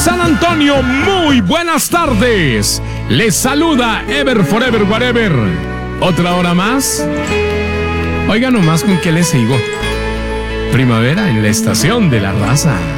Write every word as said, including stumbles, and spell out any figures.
San Antonio, muy buenas tardes. Les saluda Ever Forever Whatever. ¿Otra hora más? Oiga nomás con qué les sigo. Primavera en la estación de la raza.